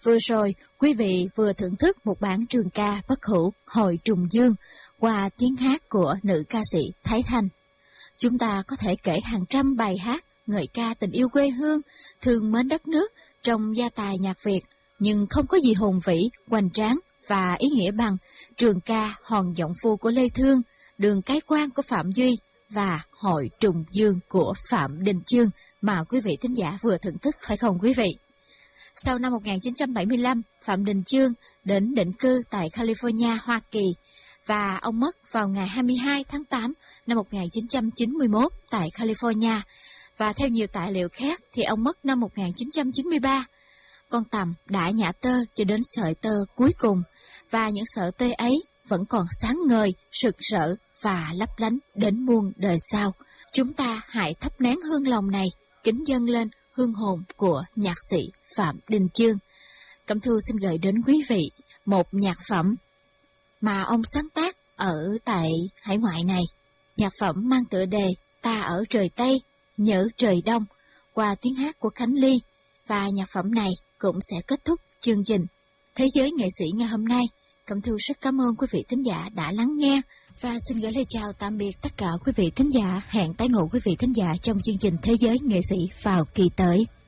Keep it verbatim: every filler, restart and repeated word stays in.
Vừa rồi, quý vị vừa thưởng thức một bản trường ca bất hủ Hội Trùng Dương qua tiếng hát của nữ ca sĩ Thái Thanh. Chúng ta có thể kể hàng trăm bài hát ngợi ca tình yêu quê hương, thương mến đất nước trong gia tài nhạc Việt, nhưng không có gì hùng vĩ, hoành tráng và ý nghĩa bằng trường ca Hòn Giọng Phu của Lê Thương, Đường Cái Quan của Phạm Duy và Hội Trùng Dương của Phạm Đình Chương mà quý vị thính giả vừa thưởng thức, phải không quý vị? Sau năm một nghìn chín trăm bảy mươi lăm, Phạm Đình Chương đến định cư tại California, Hoa Kỳ, và ông mất vào ngày hai mươi hai tháng tám năm một nghìn chín trăm chín mươi mốt tại California. Và theo nhiều tài liệu khác thì ông mất năm một nghìn chín trăm chín mươi ba. Con tằm đã nhả tơ cho đến sợi tơ cuối cùng, và những sợi tơ ấy vẫn còn sáng ngời, rực rỡ và lấp lánh đến muôn đời sau. Chúng ta hãy thắp nén hương lòng này, kính dâng lên hương hồn của nhạc sĩ Phạm Đình Chương. Cẩm Thu xin gửi đến quý vị một nhạc phẩm mà ông sáng tác ở tại hải ngoại này. Nhạc phẩm mang tựa đề Ta Ở Trời Tây, Nhớ Trời Đông qua tiếng hát của Khánh Ly. Và nhạc phẩm này cũng sẽ kết thúc chương trình Thế giới nghệ sĩ ngày hôm nay. Cẩm Thu rất cảm ơn quý vị thính giả đã lắng nghe và xin gửi lời chào tạm biệt tất cả quý vị thính giả. Hẹn tái ngộ quý vị thính giả trong chương trình Thế giới nghệ sĩ vào kỳ tới.